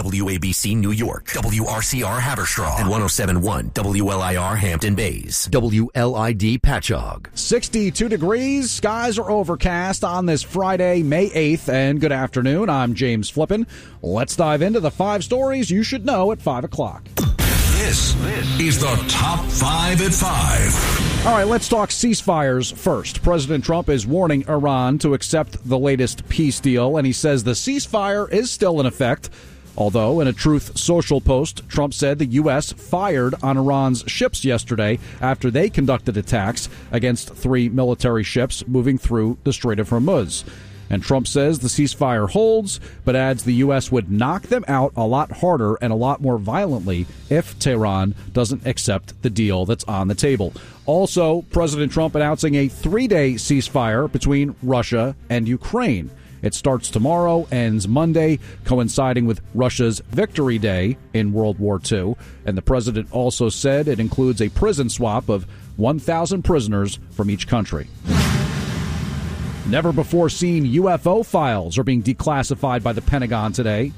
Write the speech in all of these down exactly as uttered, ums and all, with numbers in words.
W A B C New York, W R C R Haverstraw, and one oh seven point one W L I R Hampton Bays, W L I D Patchogue. sixty-two degrees, skies are overcast on this Friday, May eighth, and good afternoon. I'm James Flippin. Let's dive into the five stories you should know at five o'clock. This, this is the Top five at five. All right, let's talk ceasefires first. President Trump is warning Iran to accept the latest peace deal, and he says the ceasefire is still in effect. Although, in a Truth Social post, Trump said the U S fired on Iran's ships yesterday after they conducted attacks against three military ships moving through the Strait of Hormuz. And Trump says the ceasefire holds, but adds the U S would knock them out a lot harder and a lot more violently if Tehran doesn't accept the deal that's on the table. Also, President Trump announcing a three-day ceasefire between Russia and Ukraine. It starts tomorrow, ends Monday, coinciding with Russia's Victory Day in World War Two. And the president also said it includes a prison swap of one thousand prisoners from each country. Never-before-seen U F O files are being declassified by the Pentagon today.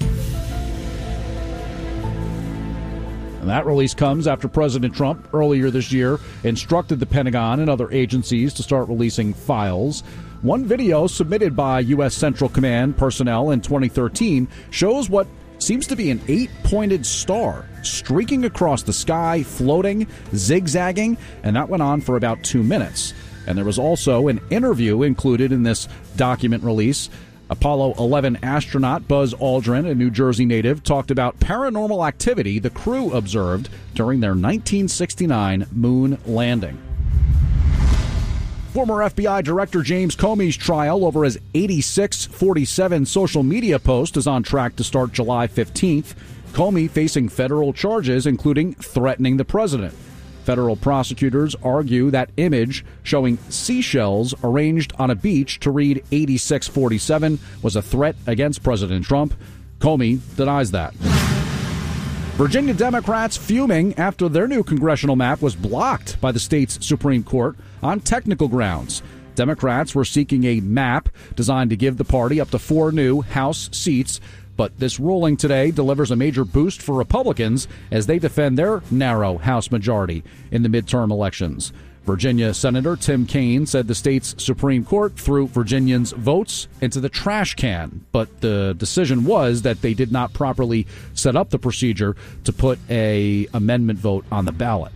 And that release comes after President Trump earlier this year instructed the Pentagon and other agencies to start releasing files. One video submitted by U S Central Command personnel in twenty thirteen shows what seems to be an eight-pointed star streaking across the sky, floating, zigzagging, and that went on for about two minutes. And there was also an interview included in this document release. Apollo eleven astronaut Buzz Aldrin, a New Jersey native, talked about paranormal activity the crew observed during their nineteen sixty-nine moon landing. Former F B I Director James Comey's trial over his eighty-six forty-seven social media post is on track to start July fifteenth. Comey facing federal charges, including threatening the president. Federal prosecutors argue that image showing seashells arranged on a beach to read eighty-six forty-seven was a threat against President Trump. Comey denies that. Virginia Democrats fuming after their new congressional map was blocked by the state's Supreme Court on technical grounds. Democrats were seeking a map designed to give the party up to four new House seats. But this ruling today delivers a major boost for Republicans as they defend their narrow House majority in the midterm elections. Virginia Senator Tim Kaine said the state's Supreme Court threw Virginians' votes into the trash can. But the decision was that they did not properly set up the procedure to put a amendment vote on the ballot.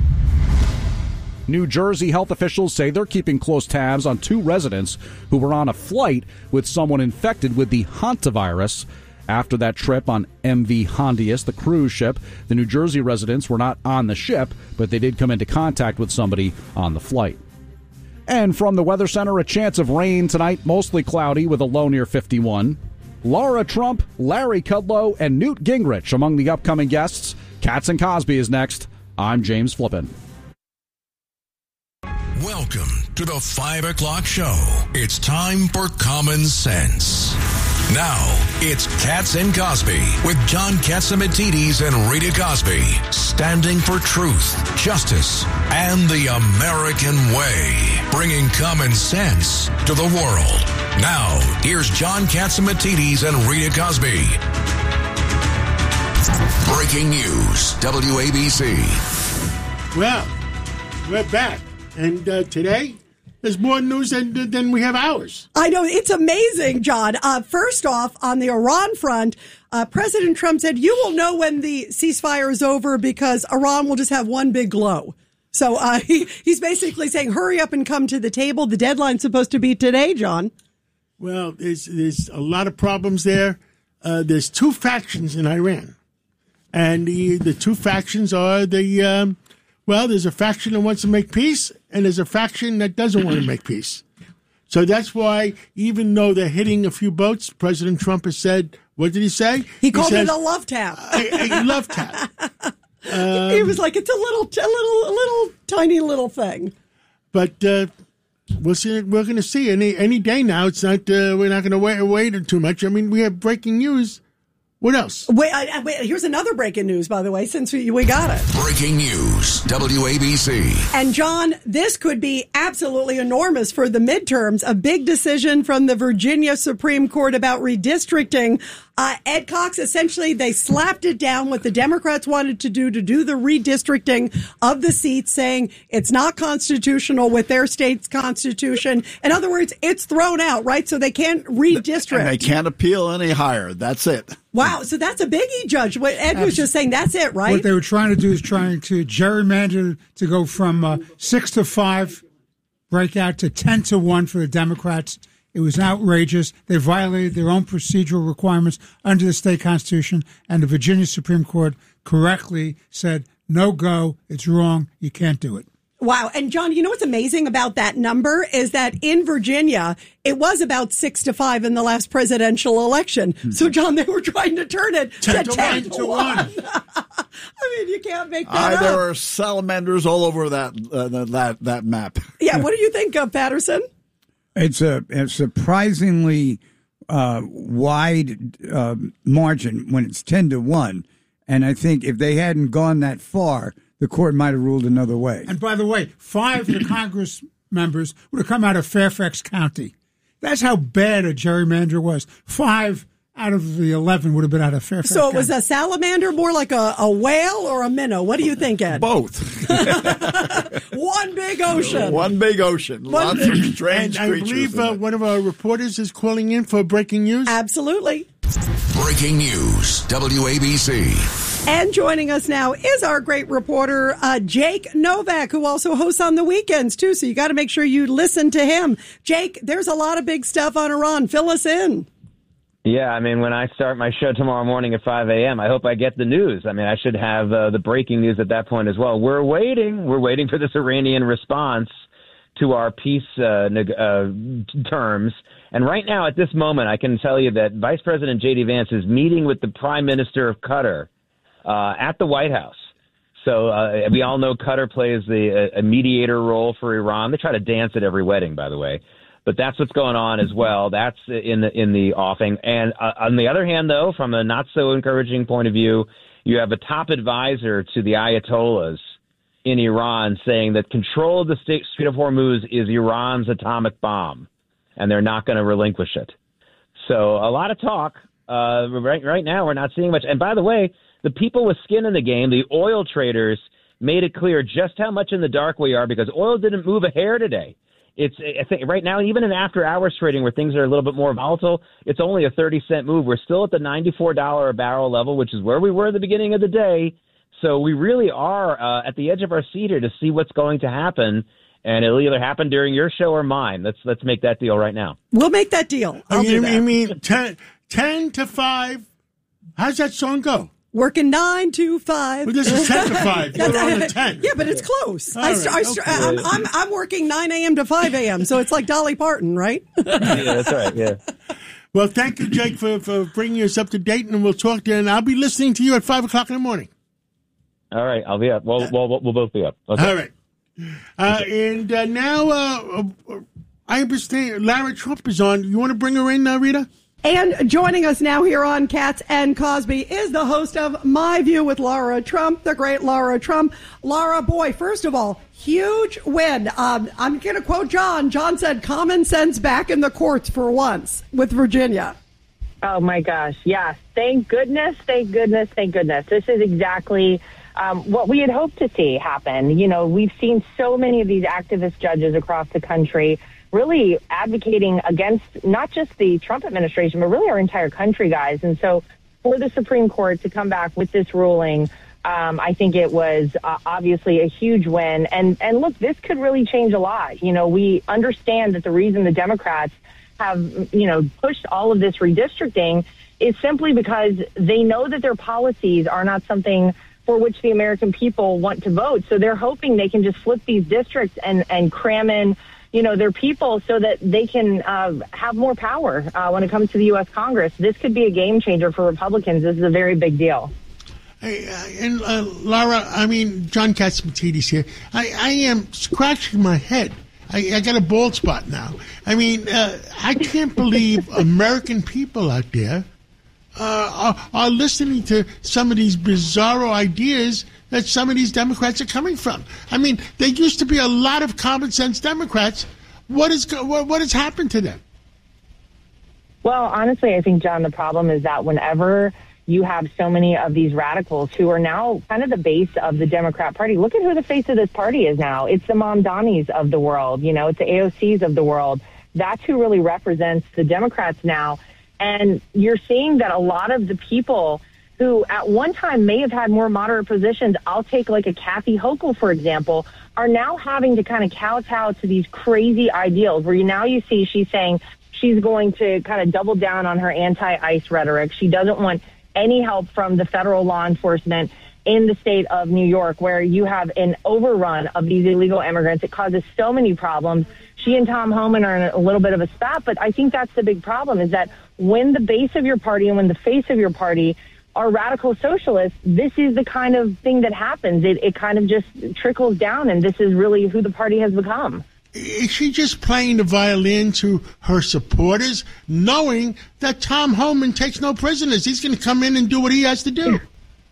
New Jersey health officials say they're keeping close tabs on two residents who were on a flight with someone infected with the hantavirus. After that trip on M V Hondius, the cruise ship, the New Jersey residents were not on the ship, but they did come into contact with somebody on the flight. And from the Weather Center, a chance of rain tonight, mostly cloudy with a low near fifty-one. Laura Trump, Larry Kudlow, and Newt Gingrich among the upcoming guests. Katz and Cosby is next. I'm James Flippin. Welcome to the five o'clock show. It's time for Common Sense. Now, it's Katz and Cosby with John Catsimatidis and Rita Cosby, standing for truth, justice, and the American way, bringing common sense to the world. Now, here's John Catsimatidis and Rita Cosby. Breaking news, W A B C. Well, we're back. And uh, today, there's more news than, than we have hours. I know. It's amazing, John. Uh, first off, on the Iran front, uh, President Trump said, you will know when the ceasefire is over because Iran will just have one big glow. So uh, he, he's basically saying, hurry up and come to the table. The deadline's supposed to be today, John. Well, there's, there's a lot of problems there. Uh, there's two factions in Iran. And the, the two factions are the... Um, Well, there's a faction that wants to make peace, and there's a faction that doesn't want to make peace. So that's why, even though they're hitting a few boats, President Trump has said, what did he say? He, he called says, it a love tap. A, a love tap. Um, he was like, it's a little, a little, a little, tiny little thing. But uh, we'll see. We're going to see any any day now. It's not. Uh, we're not going to wait, wait too much. I mean, we have breaking news What else? Wait, I, wait, here's another breaking news, by the way, since we, we got it. Breaking news, W A B C. And John, this could be absolutely enormous for the midterms. A big decision from the Virginia Supreme Court about redistricting. Uh, Ed Cox, essentially, they slapped it down what the Democrats wanted to do to do the redistricting of the seats, saying it's not constitutional with their state's constitution. In other words, it's thrown out, right? So they can't redistrict. And they can't appeal any higher. That's it. Wow. So that's a biggie, Judge. What Ed was just saying, that's it, right? What they were trying to do is trying to gerrymander to go from uh, six to five, break out to ten to one for the Democrats. It was outrageous. They violated their own procedural requirements under the state constitution, and the Virginia Supreme Court correctly said, no go, it's wrong, you can't do it. Wow. And John, you know what's amazing about that number is that in Virginia, it was about six to five in the last presidential election. Mm-hmm. So, John, they were trying to turn it ten to, to ten to, to one. one. I mean, you can't make that uh, up. There are salamanders all over that uh, that that map. Yeah. What do you think of, Patterson? It's a, a surprisingly uh, wide uh, margin when it's ten to one. And I think if they hadn't gone that far, the court might have ruled another way. And by the way, five of the Congress members would have come out of Fairfax County. That's how bad a gerrymander was. Five out of the eleven would have been out of Fairfax So it County. was a salamander, more like a, a whale or a minnow? What do you think, Ed? Both. One big ocean. One big ocean. One Lots big- of strange And I creatures. believe in uh, it. one of our reporters is calling in for breaking news. Absolutely. Breaking news, W A B C. And joining us now is our great reporter, uh, Jake Novak, who also hosts on the weekends, too. So you got to make sure you listen to him. Jake, there's a lot of big stuff on Iran. Fill us in. Yeah, I mean, when I start my show tomorrow morning at five a.m., I hope I get the news. I mean, I should have uh, the breaking news at that point as well. We're waiting. We're waiting for this Iranian response to our peace uh, neg- uh, terms. And right now, at this moment, I can tell you that Vice President J D. Vance is meeting with the Prime Minister of Qatar uh, at the White House. So uh, we all know Qatar plays the uh, a mediator role for Iran. They try to dance at every wedding, by the way. But that's what's going on as well. That's in the in the offing. And uh, on the other hand, though, from a not so encouraging point of view, you have a top advisor to the Ayatollahs in Iran saying that control of the state, Strait of Hormuz is Iran's atomic bomb, and they're not going to relinquish it. So a lot of talk. Uh, right, right now, we're not seeing much. And by the way, the people with skin in the game, the oil traders, made it clear just how much in the dark we are because oil didn't move a hair today. It's I think right now, even in after hours trading where things are a little bit more volatile, it's only a thirty cent move. We're still at the ninety-four dollars a barrel level, which is where we were at the beginning of the day. So we really are uh, at the edge of our seat here to see what's going to happen. And it'll either happen during your show or mine. Let's let's make that deal right now. We'll make that deal. I'll you, do that. you mean ten, ten to five? How's that song go? Working nine to five. Well, this is ten to five. You're on the ten. Yeah, but it's close. All I, right, I, okay. I'm, I'm, I'm working nine a.m. to five a.m., so it's like Dolly Parton, right? Yeah, that's right. Yeah. Well, thank you, Jake, for, for bringing us up to date, and we'll talk to you. And I'll be listening to you at five o'clock in the morning. All right, I'll be up. Well, we'll, we'll both be up. Okay. All right. Uh, and uh, now, uh, uh, I understand Lara Trump is on. You want to bring her in, uh, Rita? And joining us now here on Katz and Cosby is the host of My View with Lara Trump, the great Lara Trump. Lara, boy, first of all, huge win. Um, I'm going to quote John. John said, common sense back in the courts for once with Virginia. Oh, my gosh. Yes. Thank goodness. Thank goodness. Thank goodness. This is exactly um, what we had hoped to see happen. You know, we've seen so many of these activist judges across the country really advocating against not just the Trump administration, but really our entire country, guys. And so for the Supreme Court to come back with this ruling, um, I think it was uh, obviously a huge win. And, and look, this could really change a lot. You know, we understand that the reason the Democrats have, you know, pushed all of this redistricting is simply because they know that their policies are not something for which the American people want to vote. So they're hoping they can just flip these districts and, and cram in, you know, their people so that they can uh, have more power uh, when it comes to the U S Congress. This could be a game changer for Republicans. This is a very big deal. Hey, uh, and uh, Laura, I mean, John Catsimatidis here. I, I am scratching my head. I, I got a bald spot now. I mean, uh, I can't believe American people out there uh, are, are listening to some of these bizarro ideas that some of these Democrats are coming from. I mean, there used to be a lot of common sense Democrats. What is what, what has happened to them? Well, honestly, I think, John, the problem is that whenever you have so many of these radicals who are now kind of the base of the Democrat Party, look at who the face of this party is now. It's the Mamdanis of the world. You know, it's the A O Cs of the world. That's who really represents the Democrats now. And you're seeing that a lot of the people who at one time may have had more moderate positions, I'll take like a Kathy Hochul, for example, are now having to kind of kowtow to these crazy ideals where you now you see she's saying she's going to kind of double down on her anti-ICE rhetoric. She doesn't want any help from the federal law enforcement in the state of New York, where you have an overrun of these illegal immigrants. It causes so many problems. She and Tom Homan are in a little bit of a spat, but I think that's the big problem is that when the base of your party and when the face of your party are radical socialists, this is the kind of thing that happens. It, it kind of just trickles down, and this is really who the party has become. Is she just playing the violin to her supporters, knowing that Tom Homan takes no prisoners? He's going to come in and do what he has to do.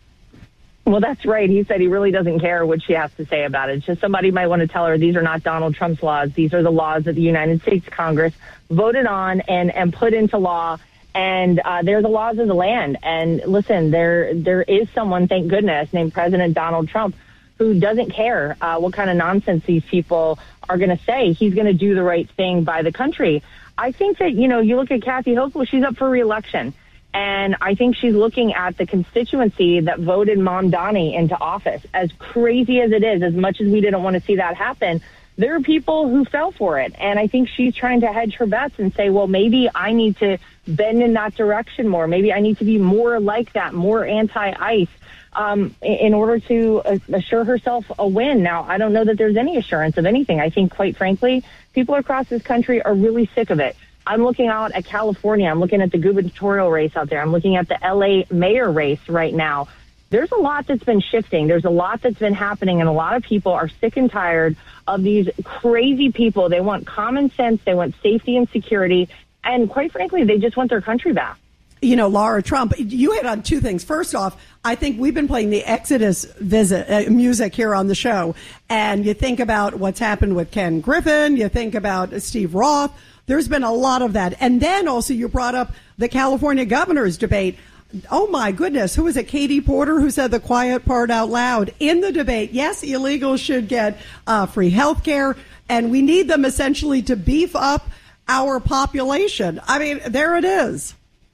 Well, that's right. He said he really doesn't care what she has to say about it. It's just somebody might want to tell her these are not Donald Trump's laws. These are the laws that the United States Congress voted on and, and put into law. And uh, they're the laws of the land. And listen, there there is someone, thank goodness, named President Donald Trump, who doesn't care uh, what kind of nonsense these people are going to say. He's going to do the right thing by the country. I think that, you know, you look at Kathy Hochul, she's up for re-election. And I think she's looking at the constituency that voted Mamdani into office. As crazy as it is, as much as we didn't want to see that happen, there are people who fell for it. And I think she's trying to hedge her bets and say, well, maybe I need to bend in that direction more. Maybe I need to be more like that, more anti-ICE. Um, in order to assure herself a win. Now, I don't know that there's any assurance of anything. I think, quite frankly, people across this country are really sick of it. I'm looking out at California. I'm looking at the gubernatorial race out there. I'm looking at the L A mayor race right now. There's a lot that's been shifting. There's a lot that's been happening, and a lot of people are sick and tired of these crazy people. They want common sense. They want safety and security. And quite frankly, they just want their country back. You know, Laura Trump, you hit on two things. First off, I think we've been playing the Exodus visit uh, music here on the show. And you think about what's happened with Ken Griffin. You think about Steve Roth. There's been a lot of that. And then also you brought up the California governor's debate. Oh, my goodness. Who was it? Katie Porter, who said the quiet part out loud in the debate. Yes, illegals should get uh, free health care. And we need them essentially to beef up our population. I mean, there it is.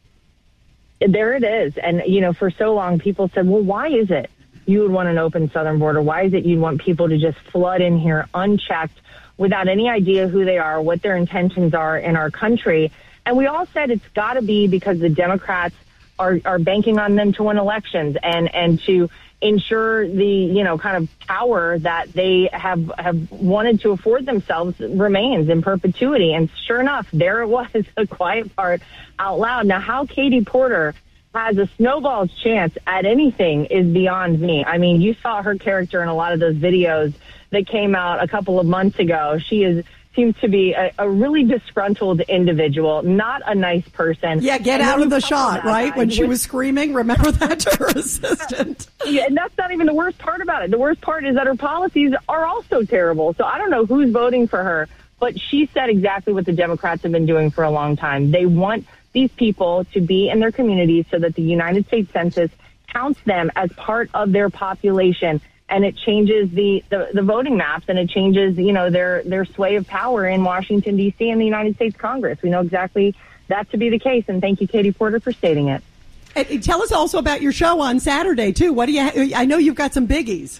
There it is. And, you know, for so long, people said, well, why is it you would want an open southern border? Why is it you'd want people to just flood in here unchecked without any idea who they are, what their intentions are in our country? And we all said it's got to be because the Democrats are, are banking on them to win elections and, and to ensure the, you know, kind of power that they have, have wanted to afford themselves remains in perpetuity. And sure enough, there it was, the quiet part out loud. Now, how Katie Porter has a snowball's chance at anything is beyond me. I mean, you saw her character in a lot of those videos that came out a couple of months ago. She is seems to be a, a really disgruntled individual, not a nice person. Yeah, get and out of the shot, right? Guy, when she was screaming, remember that to her assistant. Yeah, and that's not even the worst part about it. The worst part is that her policies are also terrible. So I don't know who's voting for her, but she said exactly what the Democrats have been doing for a long time. They want these people to be in their communities so that the United States Census counts them as part of their population. And it changes the, the, the voting maps, and it changes, you know, their, their sway of power in Washington, D C and the United States Congress. We know exactly that to be the case, and thank you, Katie Porter, for stating it. And tell us also about your show on Saturday, too. What do you? Ha- I know you've got some biggies.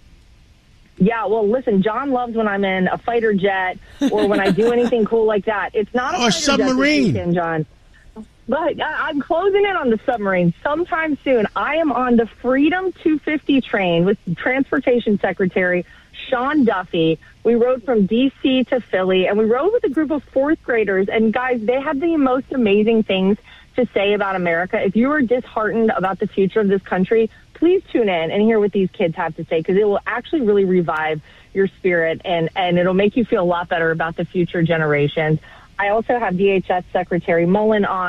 Yeah, well, listen, John loves when I'm in a fighter jet or when I do anything cool like that. It's not a or fighter submarine. jet this weekend, John. But I'm closing in on the submarine sometime soon. I am on the Freedom two fifty train with Transportation Secretary Sean Duffy. We rode from D C to Philly, and we rode with a group of fourth graders. And, guys, they had the most amazing things to say about America. If you are disheartened about the future of this country, please tune in and hear what these kids have to say, because it will actually really revive your spirit, and, and it'll make you feel a lot better about the future generations. I also have D H S Secretary Mullen on.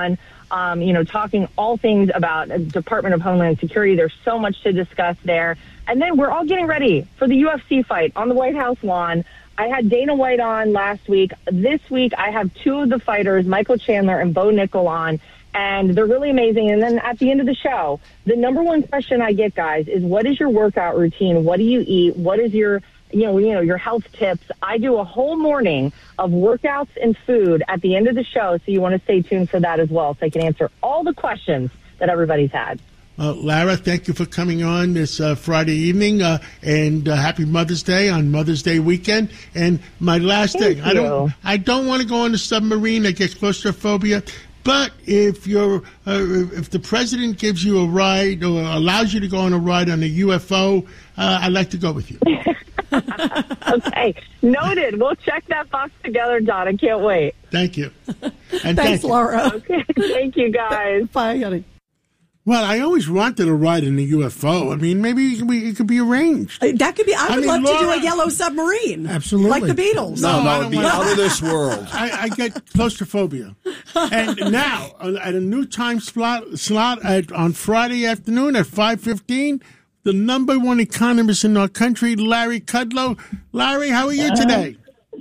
um, you know, talking all things about the Department of Homeland Security. There's so much to discuss there. And then we're all getting ready for the U F C fight on the White House lawn. I had Dana White on last week. This week, I have two of the fighters, Michael Chandler and Bo Nickel, on, and they're really amazing. And then at the end of the show, the number one question I get, guys, is what is your workout routine? What do you eat? What is your You know, you know, your health tips. I do a whole morning of workouts and food at the end of the show, so you want to stay tuned for that as well, so I can answer all the questions that everybody's had. Uh, Lara, thank you for coming on this uh, Friday evening, uh, and uh, happy Mother's Day on Mother's Day weekend. And my last Thank thing, you. I don't, I don't want to go on a submarine that gets claustrophobia. But if you're, uh, if the president gives you a ride or allows you to go on a ride on a U F O, uh, I'd like to go with you. Okay, noted. We'll check that box together, Don. I can't wait. Thank you. And Thanks, thank you. Laura. Okay, thank you, guys. Bye, honey. Well, I always wanted a ride in a U F O. I mean, maybe it could be, it could be arranged. Uh, That could be. I I would mean, love to do Laura- a yellow submarine. Absolutely. Like the Beatles. No, I no, don't it'd be want- out of this world. I, I get claustrophobia. And now, uh, at a new time slot, slot at, on Friday afternoon at five fifteen, the number one economist in our country, Larry Kudlow. Larry, how are you today?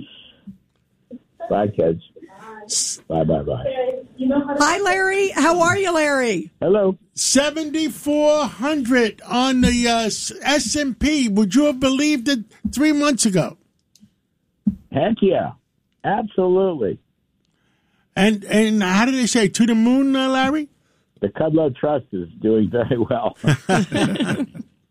Bye, kids. Bye, bye, bye. Hi, Larry. How are you, Larry? Hello. seventy-four hundred on the uh, S and P. Would you have believed it three months ago? Heck yeah. Absolutely. And and how did they say? To the moon, uh, Larry? The Kudlow Trust is doing very well. Uh,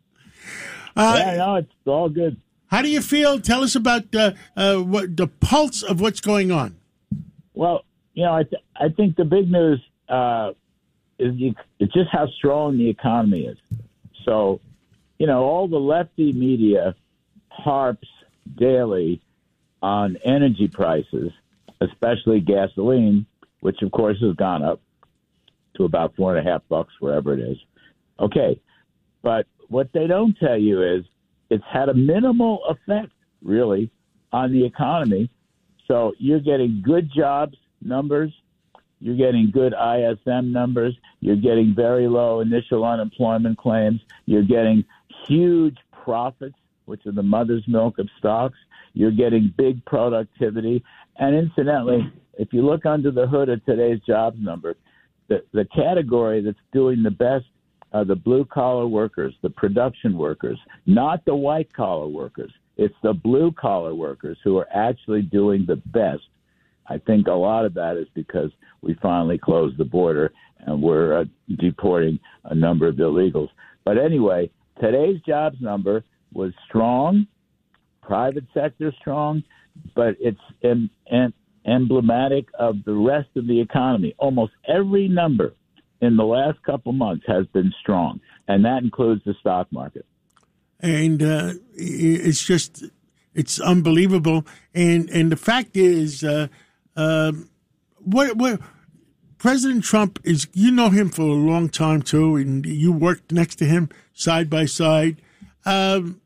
yeah, no, it's all good. How do you feel? Tell us about uh, uh, what the pulse of what's going on. Well, you know, I, th- I think the big news uh, is you, it's just how strong the economy is. So, you know, all the lefty media harps daily on energy prices, especially gasoline, which, of course, has gone up to about four and a half bucks, wherever it is. Okay, but what they don't tell you is it's had a minimal effect, really, on the economy. So you're getting good jobs numbers, you're getting good I S M numbers, you're getting very low initial unemployment claims, you're getting huge profits, which are the mother's milk of stocks, you're getting big productivity. And incidentally, if you look under the hood of today's jobs number, the, the category that's doing the best are the blue-collar workers, the production workers, not the white-collar workers. It's the blue-collar workers who are actually doing the best. I think a lot of that is because we finally closed the border and we're uh, deporting a number of illegals. But anyway, today's jobs number was strong, private sector strong, but it's em- em- emblematic of the rest of the economy. Almost every number in the last couple months has been strong, and that includes the stock market. And uh, it's just, it's unbelievable. And and the fact is, uh, uh, what what President Trump is, you know him for a long time too, and you worked next to him side by side. Um,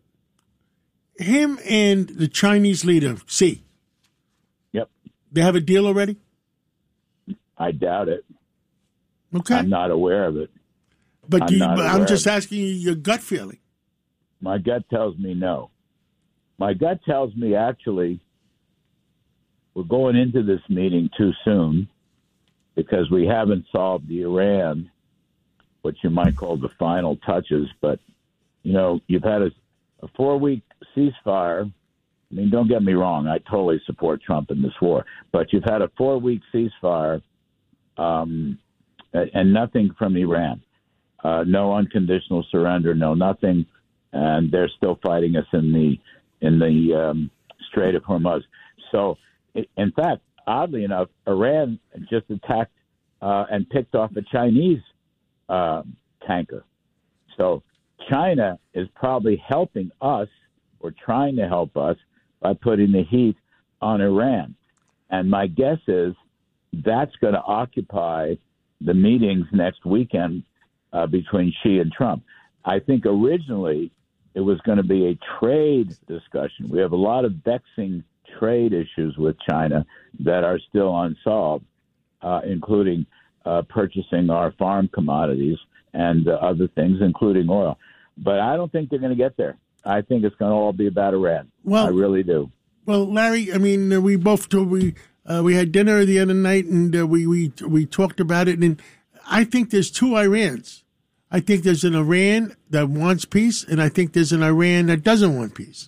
him and the Chinese leader, Xi. Yep. They have a deal already? I doubt it. Okay. I'm not aware of it. But, I'm, do you, not but aware I'm of just it. asking you your gut feeling. My gut tells me no. My gut tells me actually we're going into this meeting too soon because we haven't solved the Iran, what you might call the final touches. But, you know, you've had a, a four-week ceasefire. I mean, don't get me wrong. I totally support Trump in this war. But you've had a four-week ceasefire um, and nothing from Iran. Uh, no unconditional surrender, no nothing. And they're still fighting us in the in the um, Strait of Hormuz. So, in fact, oddly enough, Iran just attacked uh, and picked off a Chinese uh, tanker. So China is probably helping us or trying to help us by putting the heat on Iran. And my guess is that's going to occupy the meetings next weekend uh, between Xi and Trump. I think originally it was going to be a trade discussion. We have a lot of vexing trade issues with China that are still unsolved, uh, including uh, purchasing our farm commodities and uh, other things, including oil. But I don't think they're going to get there. I think it's going to all be about Iran. Well, I really do. Well, Larry, I mean, uh, we both we uh, we had dinner the other night, and uh, we we we talked about it. And I think there's two Irans. I think there's an Iran that wants peace, and I think there's an Iran that doesn't want peace.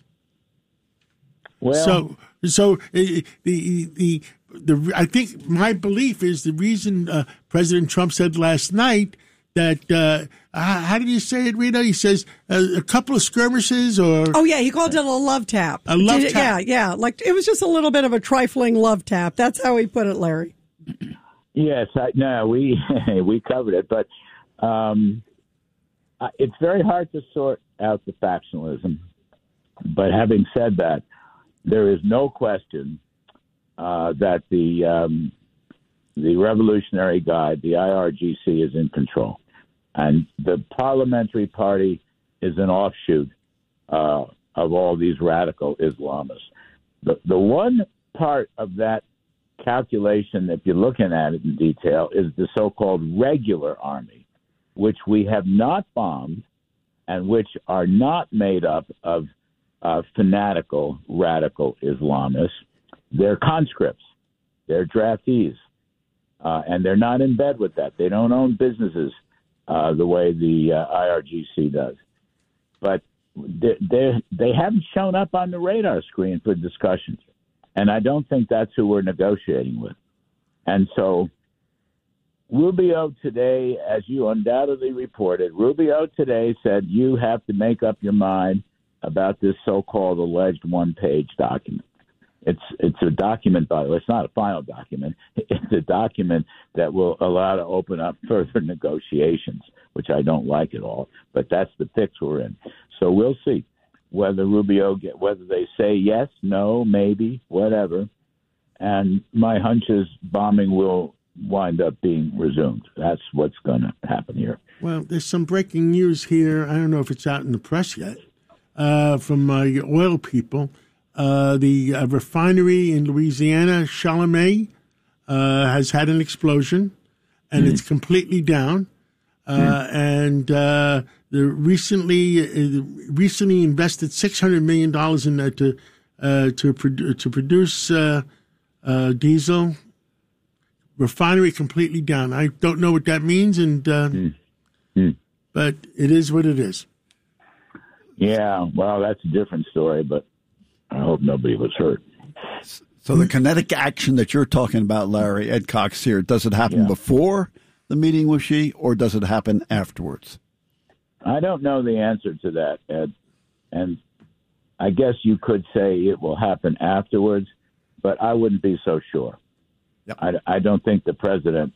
Well, so so uh, the the the I think my belief is the reason uh, President Trump said last night that uh, how, how did you say it, Rita? He says uh, a couple of skirmishes, or oh yeah, he called it a love tap. A love Did, tap. Yeah, yeah, like it was just a little bit of a trifling love tap. That's how he put it, Larry. Yes, I, no, we we covered it, but um, it's very hard to sort out the factionalism. But having said that, there is no question uh, that the um, the Revolutionary Guard, the I R G C, is in control. And the Parliamentary Party is an offshoot uh, of all these radical Islamists. The, the one part of that calculation, if you're looking at it in detail, is the so-called regular army, which we have not bombed and which are not made up of uh, fanatical radical Islamists. They're conscripts. They're draftees. Uh, and they're not in bed with that. They don't own businesses uh, the way the uh, I R G C does. But they, they they haven't shown up on the radar screen for discussions. And I don't think that's who we're negotiating with. And so Rubio today, as you undoubtedly reported, Rubio today said you have to make up your mind about this so-called alleged one-page document. It's it's a document, by the way. It's not a final document. It's a document that will allow to open up further negotiations, which I don't like at all. But that's the fix we're in. So we'll see whether Rubio get whether they say yes, no, maybe, whatever. And my hunch is bombing will wind up being resumed. That's what's going to happen here. Well, there's some breaking news here. I don't know if it's out in the press yet uh, from uh, oil people. Uh, the uh, refinery in Louisiana, Chalamet, uh, has had an explosion, and mm. it's completely down. Uh, mm. And uh, the recently uh, recently invested six hundred million dollars in that to uh, to, produ- to produce uh, uh, diesel. Refinery completely down. I don't know what that means, and uh, mm. Mm. but it is what it is. Yeah, well, that's a different story, but I hope nobody was hurt. So the kinetic action that you're talking about, Larry, Ed Cox here, does it happen yeah. before the meeting with Xi, or does it happen afterwards? I don't know the answer to that, Ed. And I guess you could say it will happen afterwards, but I wouldn't be so sure. Yep. I, I don't think the president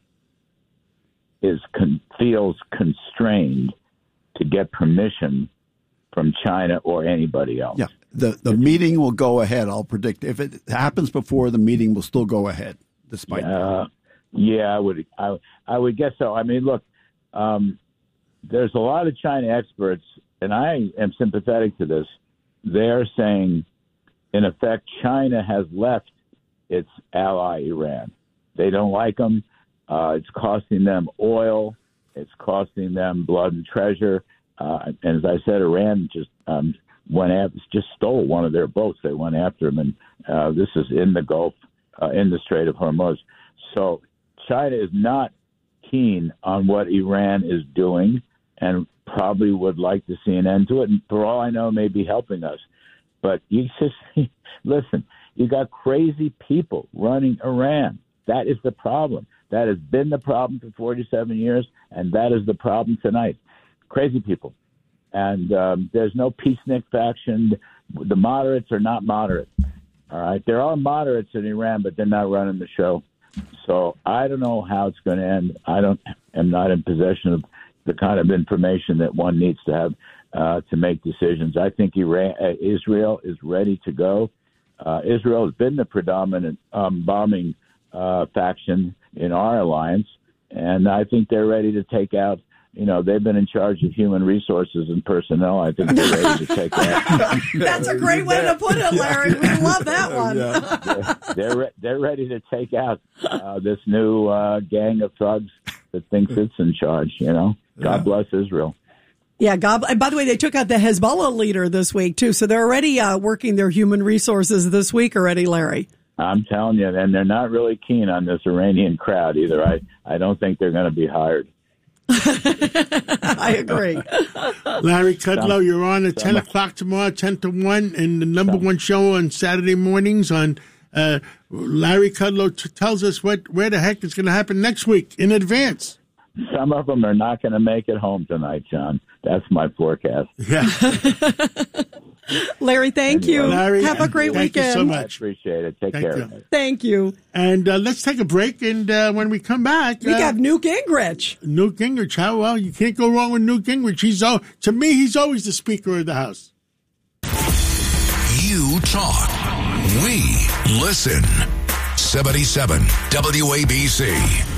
is con- feels constrained to get permission from China or anybody else. Yeah. The the meeting will go ahead, I'll predict. If it happens before, the meeting will still go ahead, despite uh, yeah, I would I, I would guess so. I mean, look, um, there's a lot of China experts, and I am sympathetic to this. They're saying, in effect, China has left its ally Iran. They don't like them. Uh, it's costing them oil. It's costing them blood and treasure. Uh, and as I said, Iran just um, went after, just stole one of their boats. They went after them, and uh, this is in the Gulf, uh, in the Strait of Hormuz. So China is not keen on what Iran is doing, and probably would like to see an end to it. And for all I know, may be helping us. But you just listen. You got crazy people running Iran. That is the problem. That has been the problem for forty-seven years, and that is the problem tonight. Crazy people. And um, there's no peacenik faction. The moderates are not moderate. All right? There are moderates in Iran, but they're not running the show. So I don't know how it's going to end. I don't am not in possession of the kind of information that one needs to have uh, to make decisions. I think Iran, uh, Israel is ready to go. Uh, Israel has been the predominant um, bombing uh, faction in our alliance, and I think they're ready to take out. You know, they've been in charge of human resources and personnel. I think they're ready to take out. That's a great way to put it, Larry. We love that one. they're they're, re- they're ready to take out uh, this new uh, gang of thugs that thinks it's in charge. You know, God Yeah. bless Israel. Yeah, God. And by the way, they took out the Hezbollah leader this week, too. So they're already uh, working their human resources this week already, Larry. I'm telling you, and they're not really keen on this Iranian crowd either. I, I don't think they're going to be hired. I agree. Larry Kudlow, Some- you're on at some- ten o'clock tomorrow, ten to one, and the number one show on Saturday mornings on uh, Larry Kudlow t- tells us what where the heck is going to happen next week in advance. Some of them are not going to make it home tonight, John. That's my forecast. Yeah. Larry, thank you. Larry, Have a great thank you weekend. so I much. appreciate it. Take Thank care. you. of it. Thank you. And uh, let's take a break, and uh, when we come back, We uh, got Newt Gingrich. Newt Gingrich. How well you can't go wrong with Newt Gingrich. He's al- to me, he's always the Speaker of the House. You talk. We listen. seventy-seven W A B C.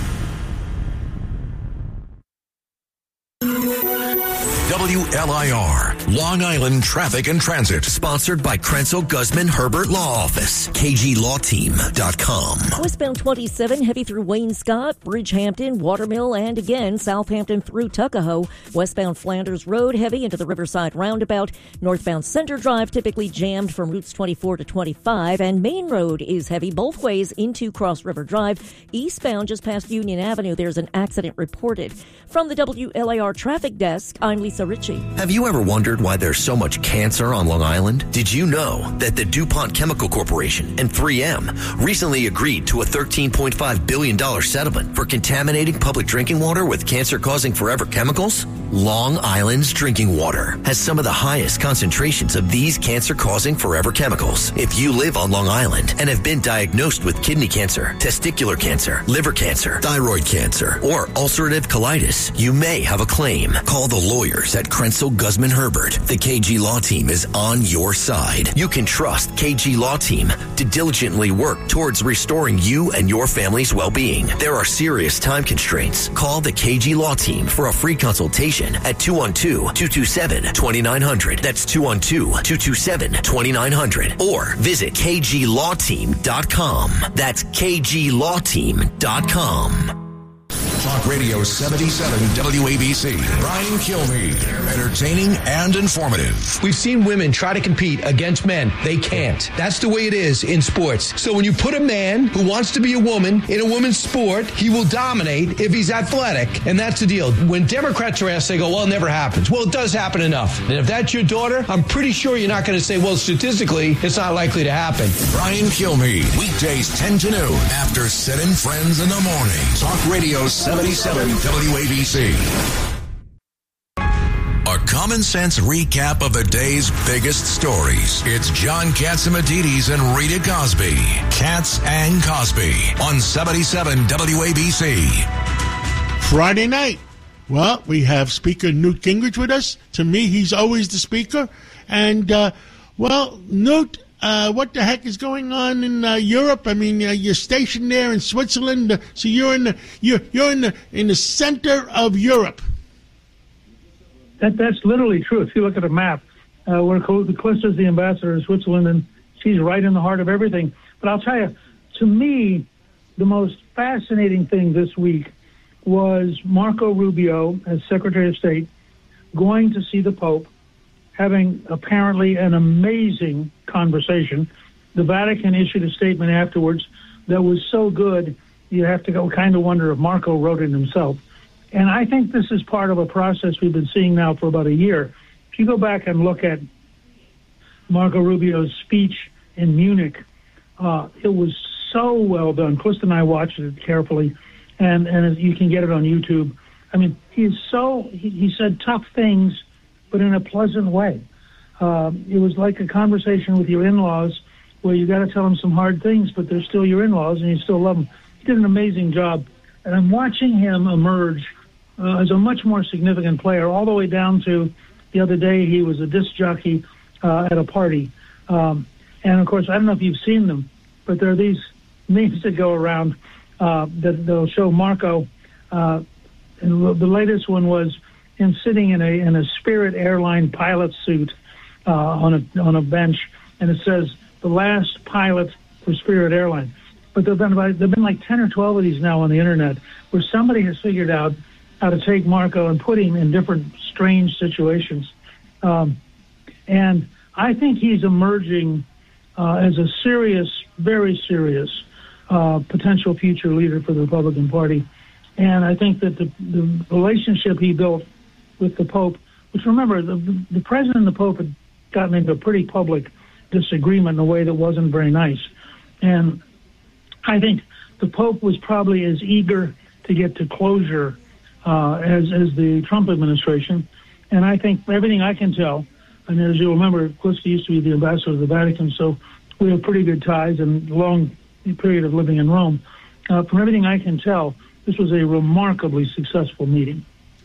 W L I R, Long Island Traffic and Transit. Sponsored by Krenzel Guzman Herbert Law Office. K G Law Team dot com. Westbound twenty-seven, heavy through Wayne-Scott, Bridgehampton, Watermill, and again, Southampton through Tuckahoe. Westbound Flanders Road, heavy into the Riverside Roundabout. Northbound Center Drive, typically jammed from routes twenty-four to twenty-five. And Main Road is heavy both ways into Cross River Drive. Eastbound, just past Union Avenue, there's an accident reported. From the W L I R Traffic Desk, I'm Lisa Ritchie. Have you ever wondered why there's so much cancer on Long Island? Did you know that the DuPont Chemical Corporation and three M recently agreed to a thirteen point five billion dollars settlement for contaminating public drinking water with cancer-causing forever chemicals? Long Island's drinking water has some of the highest concentrations of these cancer-causing forever chemicals. If you live on Long Island and have been diagnosed with kidney cancer, testicular cancer, liver cancer, thyroid cancer, or ulcerative colitis, you may have a claim. Call the lawyers at Krenzel Guzman Herbert. The K G Law Team is on your side. You can trust K G Law Team to diligently work towards restoring you and your family's well-being. There are serious time constraints. Call the K G Law Team for a free consultation at two one two, two two seven, two nine zero zero. That's two one two, two two seven, two nine zero zero. Or visit K G Law Team dot com. That's K G Law Team dot com. Talk Radio seventy-seven W A B C. Brian Kilmeade. Entertaining and informative. We've seen women try to compete against men. They can't. That's the way it is in sports. So when you put a man who wants to be a woman in a woman's sport, he will dominate if he's athletic. And that's the deal. When Democrats are asked, they go, well, it never happens. Well, it does happen enough. And if that's your daughter, I'm pretty sure you're not going to say, well, statistically, it's not likely to happen. Brian Kilmeade. Weekdays ten to noon after Sid and Friends in the morning. Talk Radio seventy-seven W A B C. A common sense recap of the day's biggest stories. It's John Catsimatidis and Rita Cosby. Cats and Cosby on seventy-seven W A B C. Friday night. Well, we have Speaker Newt Gingrich with us. To me, he's always the Speaker. And, uh, well, Newt, uh, what the heck is going on in uh, Europe? I mean, uh, you're stationed there in Switzerland, uh, so you're in the you're you're in the in the center of Europe. That that's literally true. If you look at a map, uh, where Calista is the ambassador in Switzerland, and she's right in the heart of everything. But I'll tell you, to me, the most fascinating thing this week was Marco Rubio, as Secretary of State, going to see the Pope, having apparently an amazing conversation. The Vatican issued a statement afterwards that was so good, you have to go kind of wonder if Marco wrote it himself. And I think this is part of a process we've been seeing now for about a year. If you go back and look at Marco Rubio's speech in Munich, uh, it was so well done. Calista and I watched it carefully, and, and you can get it on YouTube. I mean, he is so, he, he said tough things, but in a pleasant way. Uh, it was like a conversation with your in-laws where you got to tell them some hard things, but they're still your in-laws and you still love them. He did an amazing job. And I'm watching him emerge uh, as a much more significant player, all the way down to the other day he was a disc jockey uh, at a party. Um, and, of course, I don't know if you've seen them, but there are these memes that go around uh, that they'll show Marco. Uh, and the latest one was him sitting in a in a Spirit airline pilot suit uh, on a on a bench, and it says, the last pilot for Spirit Airlines. but there've been about, there've been like ten or twelve of these now on the internet where somebody has figured out how to take Marco and put him in different strange situations. Um, and I think he's emerging uh, as a serious, very serious uh, potential future leader for the Republican Party. And I think that the, the relationship he built with the Pope, which remember, the, the president and the Pope had gotten into a pretty public disagreement in a way that wasn't very nice. And I think the Pope was probably as eager to get to closure uh, as, as the Trump administration. And I think everything I can tell, and as you'll remember, Callista used to be the ambassador of the Vatican, so we have pretty good ties and long period of living in Rome. Uh, from everything I can tell, this was a remarkably successful meeting.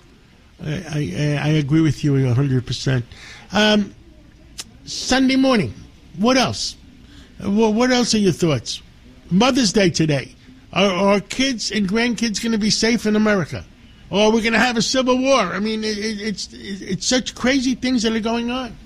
I, I, I agree with you one hundred percent. Um, Sunday morning, what else? Well, what else are your thoughts? Mother's Day today. Are, are kids and grandkids going to be safe in America? Or are we going to have a civil war? I mean, it, it, it's it, it's such crazy things that are going on.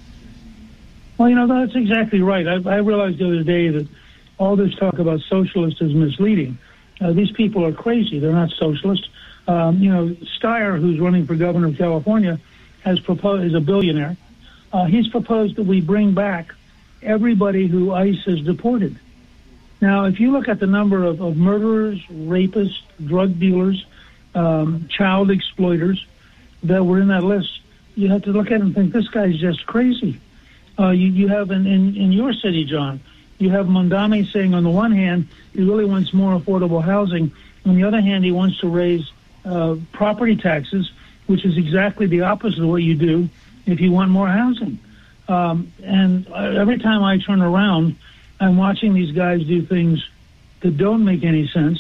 Well, you know, that's exactly right. I, I realized the other day that all this talk about socialists is misleading. Uh, these people are crazy. They're not socialists. Um, you know, Steyer, who's running for governor of California, has proposed, is a billionaire. Uh, he's proposed that we bring back everybody who ICE has deported. Now, if you look at the number of, of murderers, rapists, drug dealers, um, child exploiters that were in that list, you have to look at it and think, this guy's just crazy. Uh, you, you have in, in, in your city, John, you have Mondami saying on the one hand, he really wants more affordable housing. On the other hand, he wants to raise uh, property taxes, which is exactly the opposite of what you do if you want more housing. Um, and every time I turn around, I'm watching these guys do things that don't make any sense,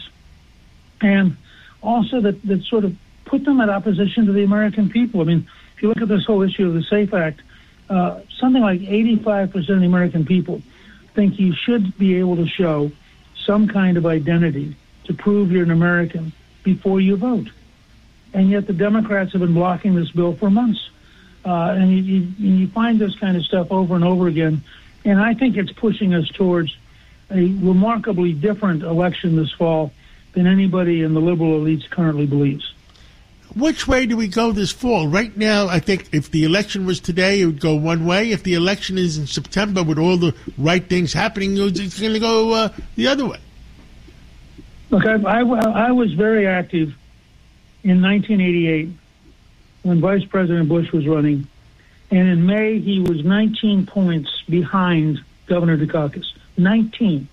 and also that, that sort of put them at opposition to the American people. I mean, if you look at this whole issue of the SAFE Act, uh, something like eighty-five percent of the American people think you should be able to show some kind of identity to prove you're an American before you vote. And yet the Democrats have been blocking this bill for months. Uh, and you, you, you find this kind of stuff over and over again. And I think it's pushing us towards a remarkably different election this fall than anybody in the liberal elites currently believes. Which way do we go this fall? Right now, I think if the election was today, it would go one way. If the election is in September with all the right things happening, it's going to go uh, the other way. Look, I, I, I was very active in nineteen eighty-eight when Vice President Bush was running. And in May, he was nineteen points behind Governor Dukakis. nineteen.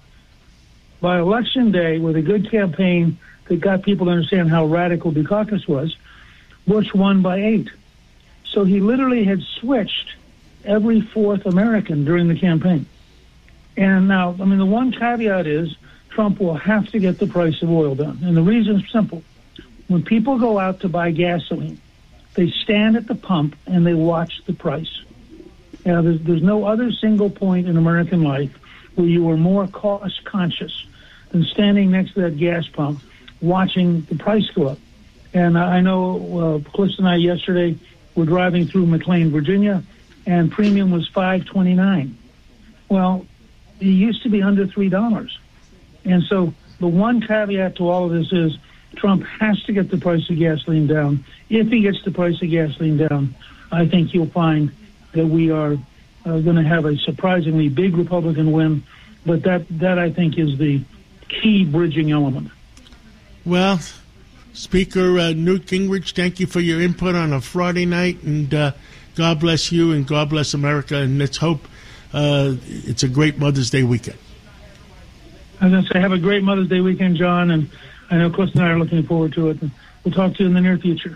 By Election Day, with a good campaign that got people to understand how radical Dukakis was, Bush won by eight. So he literally had switched every fourth American during the campaign. And now, I mean, the one caveat is Trump will have to get the price of oil down. And the reason is simple. When people go out to buy gasoline, they stand at the pump and they watch the price. Now, there's, there's no other single point in American life where you are more cost conscious than standing next to that gas pump watching the price go up. And I know uh, Cliff and I yesterday were driving through McLean, Virginia, and premium was five twenty-nine. Well, it used to be under three dollars. And so the one caveat to all of this is Trump has to get the price of gasoline down. If he gets the price of gasoline down, I think you'll find that we are uh, going to have a surprisingly big Republican win. But that, that I think, is the key bridging element. Well, Speaker uh, Newt Gingrich, thank you for your input on a Friday night, and uh, God bless you and God bless America, and let's hope uh, it's a great Mother's Day weekend. I was going to say, have a great Mother's Day weekend, John, and I know Cliff and I are looking forward to it. And we'll talk to you in the near future.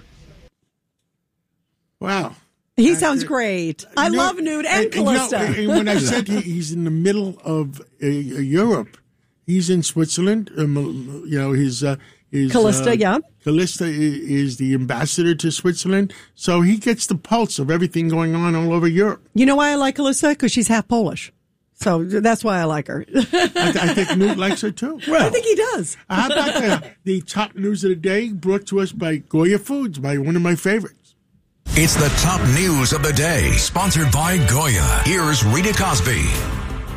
Wow. He That's sounds it. great. I Newt, love Newt and, and Callista. And, you know, and when I said he, he's in the middle of uh, Europe, he's in Switzerland. Um, you know, his... Uh, Is, Callista, uh, yeah. Callista is the ambassador to Switzerland, so he gets the pulse of everything going on all over Europe. You know why I like Callista? Because she's half Polish. So that's why I like her. I, I think Newt likes her, too. Well, I think he does. How about the, the top news of the day brought to us by Goya Foods, by one of my favorites? It's the top news of the day, sponsored by Goya. Here's Rita Cosby.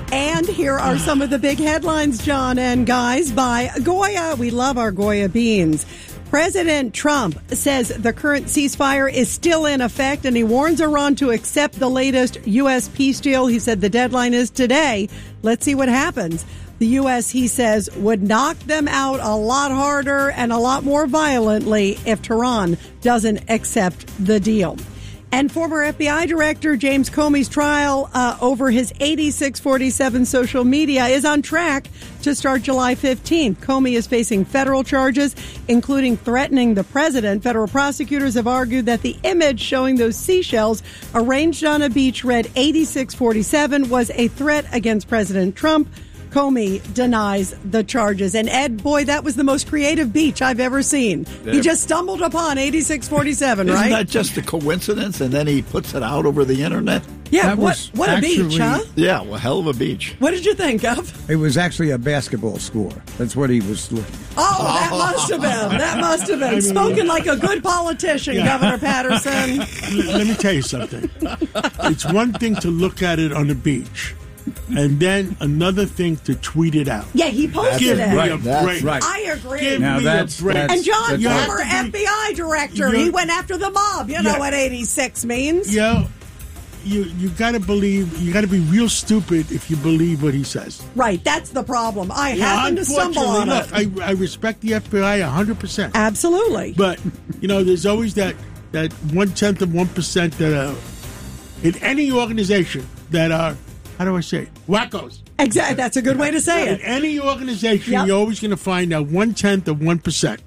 And here are some of the big headlines, John and guys, by Goya. We love our Goya beans. President Trump says the current ceasefire is still in effect, and he warns Iran to accept the latest U S peace deal. He said the deadline is today. Let's see what happens. The U S, he says, would knock them out a lot harder and a lot more violently if Tehran doesn't accept the deal. And former F B I Director James Comey's trial uh, over his eighty-six forty-seven social media is on track to start July fifteenth. Comey is facing federal charges, including threatening the president. Federal prosecutors have argued that the image showing those seashells arranged on a beach read eighty-six forty-seven was a threat against President Trump. Comey denies the charges. And Ed, boy, that was the most creative beach I've ever seen. Yeah. He just stumbled upon eighty-six forty-seven, right? Isn't that just a coincidence? And then he puts it out over the internet? Yeah, That what- was what a beach, actually- huh? Yeah, well, hell of a beach. What did you think of? It was actually a basketball score. That's what he was looking. Oh, that must have been. That must have been. I mean, Spoken like a good politician, Yeah. Governor Patterson. L- Let me tell you something. It's one thing to look at it on the beach, and then another thing to tweet it out. Yeah, he posted Give it. me Right, a that's break. right. I agree. Give Now me that's- a break. that's- And John, You have former to be- F B I director, you- he went after the mob. You know Yeah. what eighty-six means. Yeah, you you got to believe. You got to be real stupid if you believe what he says. Right, that's the problem. I Yeah, happened to stumble on unfortunately, it. look, I, I respect the F B I one hundred percent. Absolutely. But, you know, there's always that, that one-tenth of one percent that are in any organization that are, how do I say it, wackos. Exactly. That's a good way to say In it. any organization, Yep. you're always going to find that one-tenth of one percent.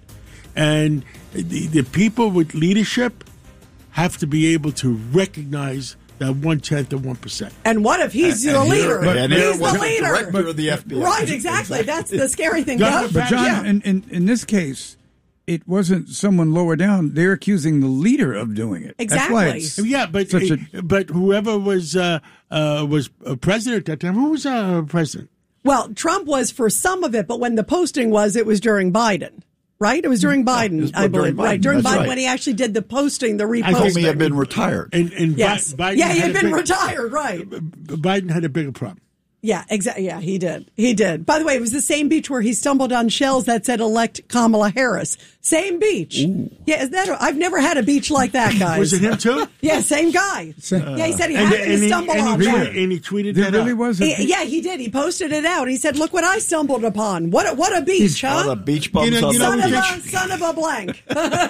And the, the people with leadership have to be able to recognize that one-tenth of one percent. And what if he's And- the and here- leader? but- and here he's was the the leader. director of the F B I. Right, exactly. That's the scary thing. Governor Gov. But John, Yeah. in, in, in this case, it wasn't someone lower down. They're accusing the leader of doing it. That's why Exactly. it's Yeah, but such a but whoever was uh, uh, was uh, president at that time, who was uh, president? Well, Trump was for some of it, but when the posting was, it was during Biden. Right? It was during Biden, it was I during believe. Right, Biden, during that's Biden right. when he actually did the posting, the I reposting. Comey had been retired. And, and Bi- Yes. Biden yeah, he had a been big- retired, right. Biden had a bigger problem. Yeah, exactly. Yeah, he did. He did. By the way, it was the same beach where he stumbled on shells that said elect Kamala Harris. Same beach. Yeah, is that a, I've never had a beach like that, guys. Was it him too? Yeah, same guy. yeah, he said he and, happened and to he, stumble and, on he that. tweeted, and he tweeted there that really out. was. A He- yeah, he did. He posted it out. He said, "Look what I stumbled upon. What a, what a beach, All huh? the beach bums You know- on you know the Son of beach. a son of a blank."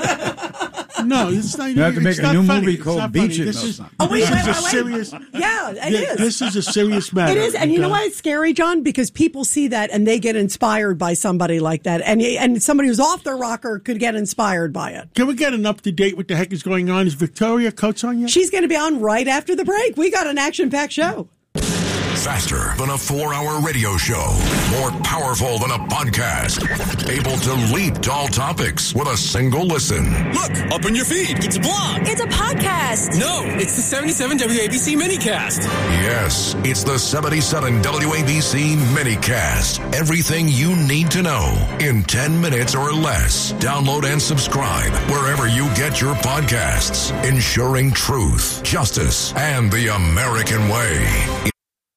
No, it's not. You have to it's make a not new funny. movie It's called not funny. Beach It. This No, is, it's not. Oh, wait, this wait, is a wait, wait. serious. Yeah, it This, is. this is a serious matter. It is, and you know Uh, why it's scary, John? Because people see that and they get inspired by somebody like that, and and somebody who's off their rocker could get inspired by it. Can we get an up to date? What the heck is going on? Is Victoria Coates on yet? She's going to be on right after the break. We got an action-packed show. Faster than a four-hour radio show. More powerful than a podcast. Able to leap to all topics with a single listen. Look, up in your feed. It's a blog. It's a podcast. No, it's the seventy-seven W A B C minicast. Yes, it's the seventy-seven W A B C minicast. Everything you need to know in ten minutes or less. Download and subscribe wherever you get your podcasts. Ensuring truth, justice, and the American way.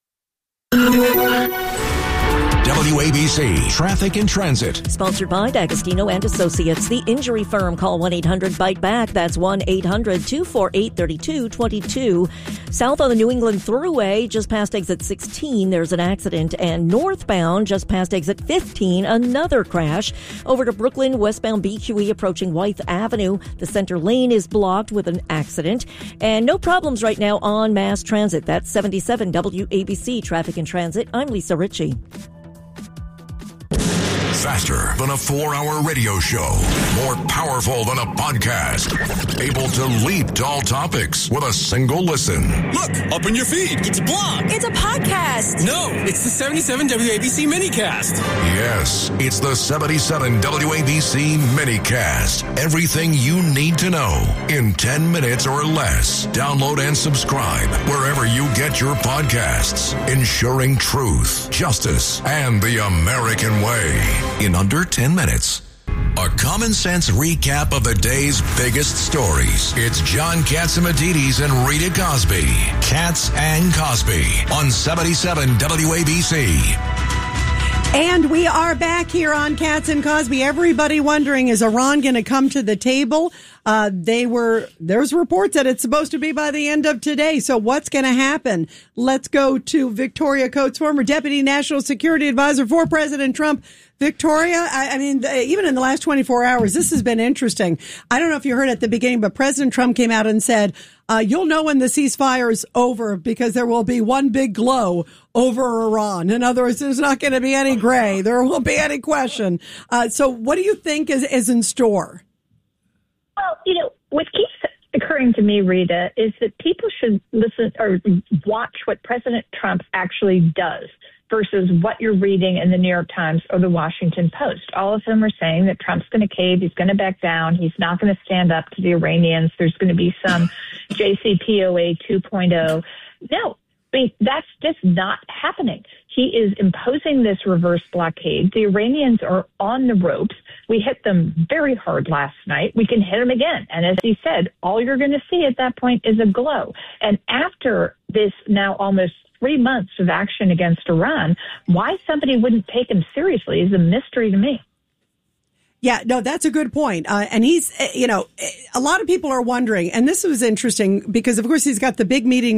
W A B C Traffic and Transit. Sponsored by D'Agostino and Associates, the injury firm. Call one eight hundred bite back. That's one eight hundred two four eight three two two two. South on the New England Thruway, just past exit sixteen, there's an accident. And northbound, just past exit fifteen, another crash. Over to Brooklyn, westbound B Q E approaching Wythe Avenue. The center lane is blocked with an accident. And no problems right now on mass transit. That's seventy-seven W A B C Traffic and Transit. I'm Lisa Ritchie. Faster than a four-hour radio show. More powerful than a podcast. Able to leap to all topics with a single listen. Look, up in your feed. It's a blog. It's a podcast. No, it's the seventy-seven W A B C minicast. Yes, it's the seventy-seven W A B C minicast. Everything you need to know in ten minutes or less. Download and subscribe wherever you get your podcasts. Ensuring truth, justice, and the American way in under ten minutes. A common sense recap of the day's biggest stories. It's John Catsimatidis and Rita Cosby. Cats and Cosby on seventy-seven W A B C. And we are back here on Cats and Cosby. Everybody wondering, is Iran going to come to the table? Uh, they were, there's reports that it's supposed to be by the end of today. So what's going to happen? Let's go to Victoria Coates, former Deputy National Security Advisor for President Trump. Victoria, I, I mean, even in the last twenty-four hours, this has been interesting. I don't know if you heard at the beginning, but President Trump came out and said, uh, you'll know when the ceasefire is over because there will be one big glow over Iran. In other words, there's not going to be any gray. There won't be any question. Uh, so what do you think is, is in store? Well, you know, what keeps occurring to me, Rita, is that people should listen or watch what President Trump actually does versus what you're reading in the New York Times or the Washington Post. All of them are saying that Trump's going to cave, he's going to back down, he's not going to stand up to the Iranians, there's going to be some J C P O A two point oh. No, I mean, that's just not happening. He is imposing this reverse blockade. The Iranians are on the ropes. We hit them very hard last night. We can hit them again. And as he said, all you're going to see at that point is a glow. And after this now almost three months of action against Iran, why somebody wouldn't take him seriously is a mystery to me. Yeah, no, that's a good point. Uh, and he's, you know, a lot of people are wondering, and this was interesting because, of course, he's got the big meeting